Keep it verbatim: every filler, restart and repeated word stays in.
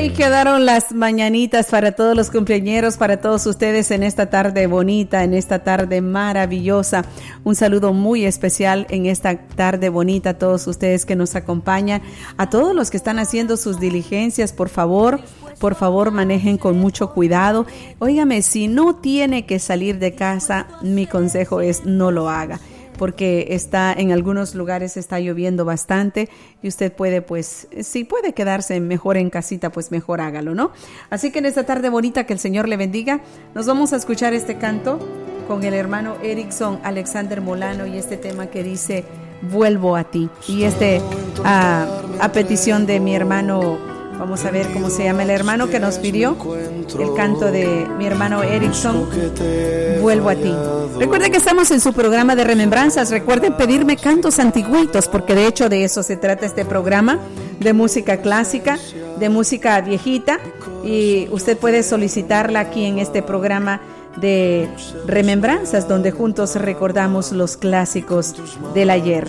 Ahí quedaron las mañanitas para todos los cumpleañeros, para todos ustedes en esta tarde bonita, en esta tarde maravillosa. Un saludo muy especial en esta tarde bonita a todos ustedes que nos acompañan, a todos los que están haciendo sus diligencias, por favor, por favor manejen con mucho cuidado. Óigame, si no tiene que salir de casa, mi consejo es no lo haga, porque está en algunos lugares está lloviendo bastante y usted puede, pues, si puede quedarse mejor en casita, pues mejor hágalo, ¿no? Así que en esta tarde bonita, que el Señor le bendiga, nos vamos a escuchar este canto con el hermano Erickson Alexander Molano y este tema que dice Vuelvo a ti. Y este a, a petición de mi hermano, vamos a ver cómo se llama el hermano que nos pidió el canto de mi hermano Erickson, Vuelvo a ti. Recuerden que estamos en su programa de remembranzas. Recuerden pedirme cantos antigüitos, porque de hecho de eso se trata este programa, de música clásica, de música viejita, y usted puede solicitarla aquí en este programa de remembranzas, donde juntos recordamos los clásicos del ayer.